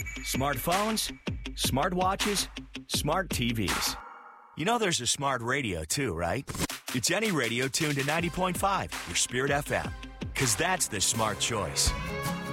Smartphones, smartwatches, smart TVs. You know there's a smart radio too, right? It's any radio tuned to 90.5, your Spirit FM. Because that's the smart choice.